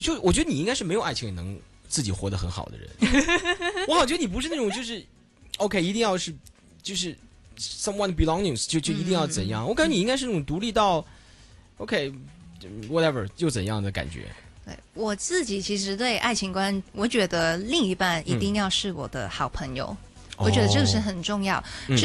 就我觉得你应该是没有爱情也能自己活得很好的人。我好觉得你不是那种就是 OK 一定要是就是 someone belongings 就一定要怎样。我感觉你应该是那种独立到 OK whatever 又怎样的感觉。 对，我自己其实对爱情观，我觉得另一半一定要是我的好朋友，我觉得这个是很重要。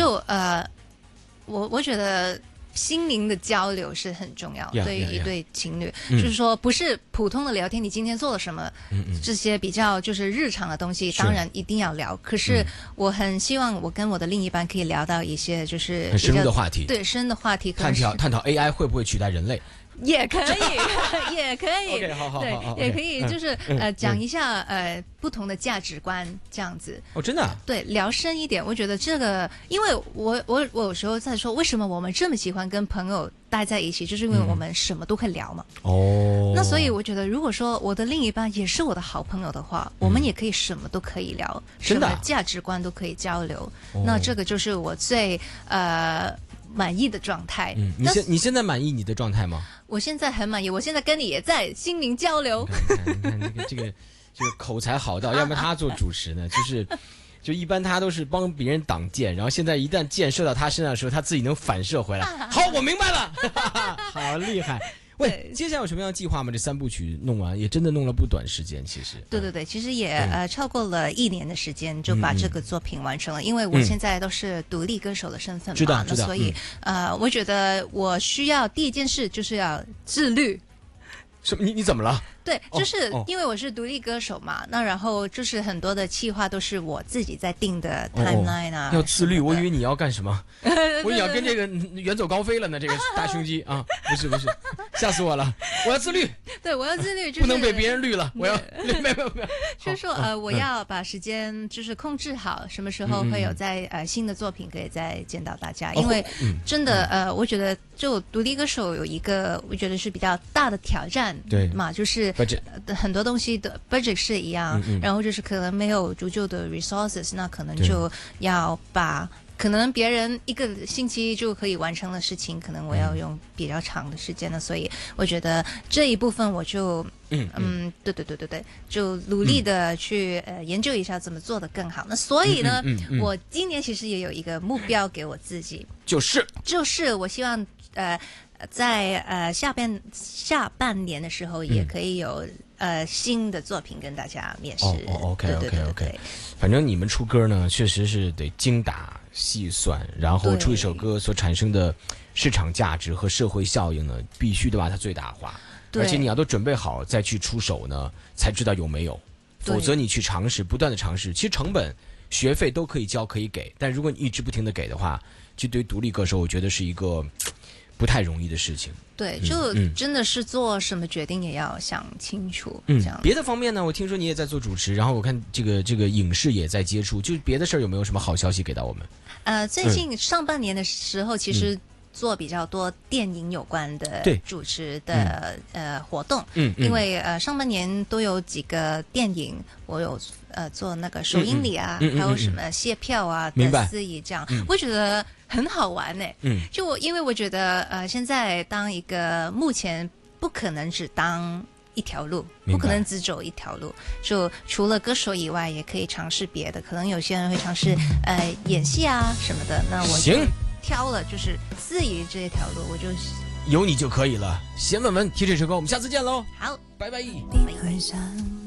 我觉得心灵的交流是很重要，对于一对情侣，就是说不是普通的聊天，你今天做了什么，这些比较就是日常的东西，当然一定要聊。可是我很希望我跟我的另一半可以聊到一些就是很深入的话题， 对深的话题， 探讨 AI 会不会取代人类。 也可以，也可以， OK 好， 对， okay, 也可以，就是讲一下不同的价值观这样子。 哦，真的啊？ 对，聊深一点。我觉得这个，因为我有时候在说，为什么我们这么喜欢跟朋友待在一起，就是因为我们什么都会聊嘛。 哦， 那所以我觉得，如果说我的另一半也是我的好朋友的话，我们也可以什么都可以聊， 真的啊？ 什么价值观都可以交流。那这个就是我最满意的状态。 你现在满意你的状态吗？ 我现在很满意，我现在跟你也在心灵交流。 你看这个口才好到，要不然他做主持呢，就一般他都是帮别人挡箭，然后现在一旦箭射到他身上的时候，他自己能反射回来。好，我明白了，好厉害。喂，接下来有什么样的计划吗？这3部曲弄完也真的弄了不短时间，其实。 对，其实也超过了1年的时间就把这个作品完成了。因为我现在都是独立歌手的身份嘛， 知道。 那所以我觉得我需要第一件事就是要自律。 什么？你怎么了？ 对，就是因为我是独立歌手嘛，那然后就是很多的企划都是我自己在定的 timeline 啊。 要自律，我以为你要干什么？我以为要跟这个远走高飞了呢，这个大胸肌啊，不是，吓死我了！我要自律。 对，我要自律，就是不能被别人绿了。我要没有。 就是说我要把时间就是控制好，什么时候会有在新的作品可以再见到大家。因为真的我觉得就独立歌手有一个我觉得是比较大的挑战， 对嘛，就是很多东西的 budget 是一样，然后就是可能没有足够的 resources， 那可能就要把可能别人1个星期就可以完成的事情，可能我要用比较长的时间呢，所以我觉得这一部分我就对，就努力的去研究一下怎么做得更好。那所以呢，我今年其实也有一个目标给我自己，就是我希望在下半年的时候也可以有新的作品跟大家面试。 OK， 反正你们出歌呢，确实是得精打细算，然后出一首歌所产生的市场价值和社会效应呢，必须得把它最大化。而且你要都准备好再去出手呢，才知道有没有。否则你去尝试，不断的尝试，其实成本、学费都可以交可以给，但如果你一直不停的给的话，就对于独立歌手，我觉得是一个不太容易的事情。 对，就真的是做什么决定也要想清楚。这样。 别的方面呢，我听说你也在做主持，然后我看这个影视也在接触，就别的事儿有没有什么好消息给到我们？ 最近上半年的时候，其实做比较多电影有关的主持的活动。因为上半年都有几个电影，我有做那个首映礼啊，还有什么谢票啊的司仪这样，我觉得很好玩呢。就因为我觉得现在当一个目前不可能只当一条路，不可能只走一条路，就除了歌手以外也可以尝试别的，可能有些人会尝试演戏啊什么的，那我就挑了就是司仪这一条路，我就有你就可以了。先问问提这首歌，我们下次见喽。 好， 拜拜。 拜拜。